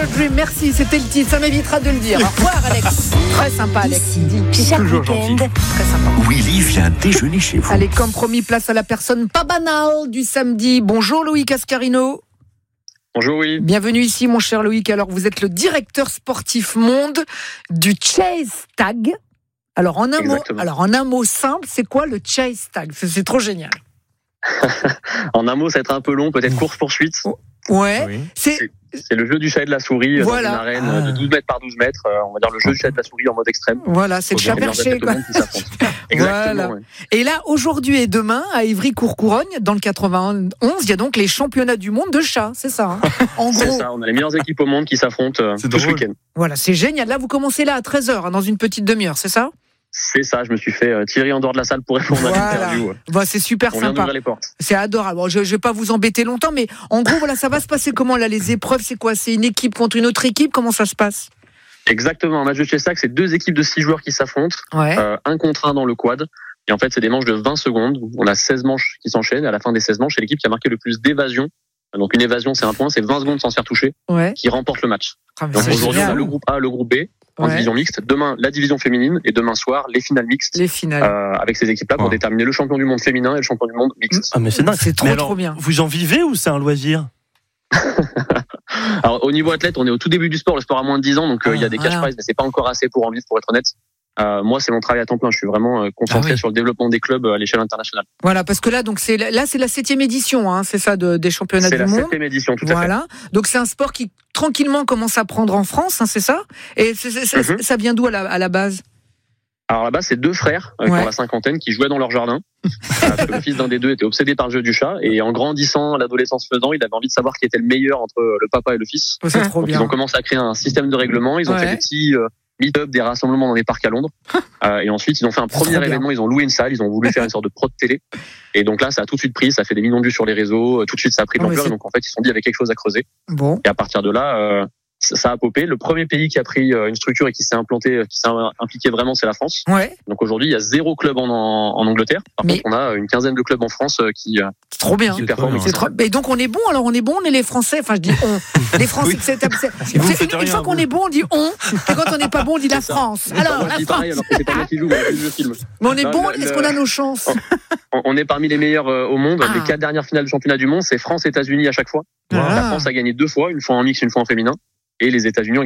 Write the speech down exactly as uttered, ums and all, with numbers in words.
a Dream. Merci, c'était le titre. Ça m'évitera de le dire. Au revoir, Alex. Très sympa, Alex. Ici, chaque week-end. Très sympa. Willy vient déjeuner chez vous. Allez, comme promis, place à la personne pas banale du samedi. Bonjour, Loïc Ascarino. Bonjour, oui. Bienvenue ici, mon cher Loïc. Alors, vous êtes le directeur sportif monde du Chase Tag. Alors, en un mot, alors, en un mot simple, c'est quoi le Chase Tag ? c'est, c'est trop génial. En un mot, ça va être un peu long, peut-être course-poursuite. Ouais. Oui. C'est... c'est, c'est le jeu du chat et de la souris voilà. Dans une arène ah. de douze mètres par douze mètres. On va dire le jeu du chat et de la souris en mode extrême. Voilà, c'est le chat perché, quoi. Exactement. Voilà. Ouais. Et là, aujourd'hui et demain, à Ivry-Courcouronnes, dans le quatre-vingt-onze, il y a donc les championnats du monde de chats, c'est ça. Hein en c'est gros. ça, on a les meilleures équipes au monde qui s'affrontent euh, tout ce week-end. Voilà, c'est génial. Là, vous commencez là à treize heures, hein, dans une petite demi-heure, c'est ça ? C'est ça, je me suis fait euh, tirer en dehors de la salle pour répondre voilà. à l'interview. Ouais. Bah, c'est super On sympa. vient d'ouvrir les portes. C'est adorable. Bon, je ne vais pas vous embêter longtemps, mais en gros, voilà, ça va se passer comment là, les épreuves, c'est quoi ? C'est une équipe contre une autre équipe ? Comment ça se passe ? Exactement, un match de chess-tag, c'est deux équipes de six joueurs qui s'affrontent, ouais. euh, un contre un dans le quad. Et en fait, c'est des manches de vingt secondes. On a seize manches qui s'enchaînent. Et à la fin des seize manches, c'est l'équipe qui a marqué le plus d'évasion. Donc une évasion, c'est un point, c'est vingt secondes sans se faire toucher, ouais. qui remporte le match. Ah, donc aujourd'hui, on a le groupe A, le groupe B, en ouais. division mixte. Demain, la division féminine. Et demain soir, les finales mixtes. Les finales. Euh, avec ces équipes-là pour oh. déterminer le champion du monde féminin et le champion du monde mixte. Ah, mais c'est dingue. C'est trop, alors, trop bien. Vous en vivez ou c'est un loisir ? Alors, au niveau athlète, on est au tout début du sport. Le sport a moins de dix ans, donc il euh, y a des cash prizes, mais c'est pas encore assez pour en vivre, pour être honnête. Euh, moi, c'est mon travail à temps plein. Je suis vraiment euh, concentré ah oui. sur le développement des clubs à l'échelle internationale. Voilà, parce que là, donc c'est là, c'est la septième édition, hein, c'est ça, de, des championnats c'est du monde. C'est la septième édition, tout voilà. à fait. Voilà. Donc c'est un sport qui tranquillement commence à prendre en France, hein, c'est ça. Et c'est, c'est, mm-hmm. ça vient d'où à la, à la base ? Alors là-bas, c'est deux frères euh, ouais. qui ont la cinquantaine qui jouaient dans leur jardin. Parce que le fils d'un des deux était obsédé par le jeu du chat et en grandissant, l'adolescence faisant, il avait envie de savoir qui était le meilleur entre le papa et le fils. Oh, c'est trop Donc bien. Ils ont commencé à créer un système de règlement. Ils ont ouais. fait des petits euh, meet-up, des rassemblements dans des parcs à Londres. euh, et ensuite, ils ont fait un premier événement. Ils ont loué une salle. Ils ont voulu faire une sorte de pro de télé. Et donc là, ça a tout de suite pris. Ça fait des millions de vues sur les réseaux. Tout de suite, ça a pris de l'ampleur. Oh, et donc en fait, ils se sont dit avec quelque chose à creuser. Bon. Et à partir de là. Euh, ça a popé. Le premier pays qui a pris une structure et qui s'est implanté, qui s'est impliqué vraiment, c'est la France. Ouais. Donc aujourd'hui, il y a zéro club en, en Angleterre. Par Mais... contre, on a une quinzaine de clubs en France qui, c'est trop bien. qui performent. C'est trop... Et donc on est bon. Alors on est bon, on est les Français. Enfin, je dis on. Les Français. oui. c'est, c'est, c'est, c'est, c'est une, une fois qu'on est bon, on dit on. Et quand on n'est pas bon, on dit la France. Alors bon, la France. Pareil, alors que c'est pas moi qui joue, mais je filme. Mais on est non, bon. Le, est-ce qu'on a nos chances ? on, on est parmi les meilleurs au monde. Ah. Les quatre dernières finales du championnat du monde, c'est France-États-Unis à chaque fois. Ah. La France a gagné deux fois, une fois en mix, une fois en féminin. Et les États-Unis ont